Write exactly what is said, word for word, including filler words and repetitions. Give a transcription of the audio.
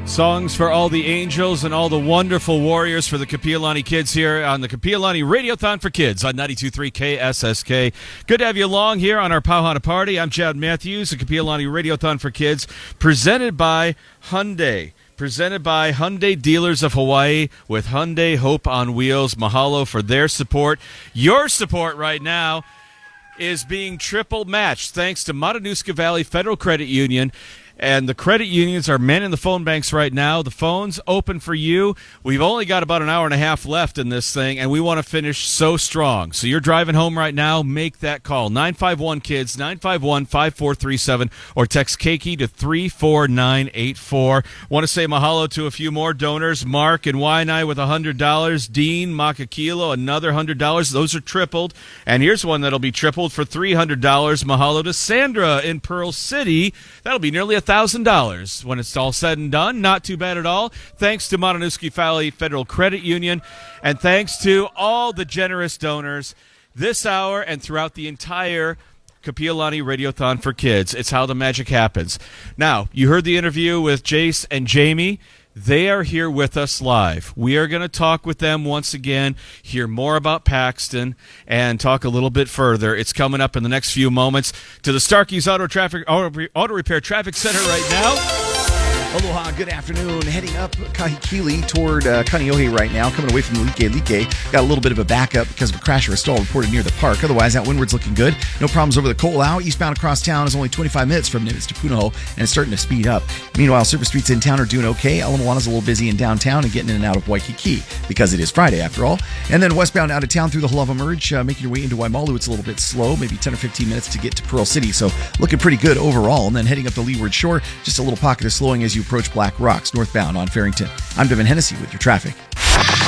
Songs for all the angels and all the wonderful warriors for the Kapi'olani kids here on the Kapi'olani Radiothon for Kids on ninety-two point three K S S K. Good to have you along here on our Pauhana Party. I'm Chad Matthews, the Kapi'olani Radiothon for Kids, presented by Hyundai. Presented by Hyundai Dealers of Hawaii with Hyundai Hope on Wheels. Mahalo for their support. Your support right now is being triple matched thanks to Matanuska Valley Federal Credit Union. And the credit unions are manning the phone banks right now. The phone's open for you. We've only got about an hour and a half left in this thing, and we want to finish so strong. So you're driving home right now, make that call. nine five one KIDS, nine five one, five four three seven, or text Keiki to three four nine eight four. Want to say mahalo to a few more donors. Mark and Waianae with one hundred dollars. Dean Makakilo, another one hundred dollars. Those are tripled. And here's one that'll be tripled for three hundred dollars. Mahalo to Sandra in Pearl City. That'll be nearly a one thousand dollars when it's all said and done. Not too bad at all. Thanks to Matanuska Valley Federal Credit Union, and thanks to all the generous donors this hour and throughout the entire Kapi'olani Radiothon for Kids. It's how the magic happens. Now, you heard the interview with Jace and Jamie. They are here with us live. We are going to talk with them once again, hear more about Paxton, and talk a little bit further. It's coming up in the next few moments to the Starkey's Auto Traffic Auto, Auto Repair Traffic Center right now. Aloha, good afternoon. Heading up Kahikili toward uh, Kaneohe right now, coming away from Like Like. Got a little bit of a backup because of a crash or a stall reported near the park. Otherwise, that windward's looking good. No problems over the Ko'olau. Eastbound across town is only twenty-five minutes from Nimitz to Punahou, and it's starting to speed up. Meanwhile, surface streets in town are doing okay. Ala Moana's a little busy in downtown and getting in and out of Waikiki because it is Friday after all. And then westbound out of town through the Halava Merge, uh, making your way into Waimalu, it's a little bit slow, maybe ten or fifteen minutes to get to Pearl City. So looking pretty good overall. And then heading up the Leeward Shore, just a little pocket of slowing as you approach Black Rocks, northbound on Farrington. I'm Devin Hennessy with your traffic.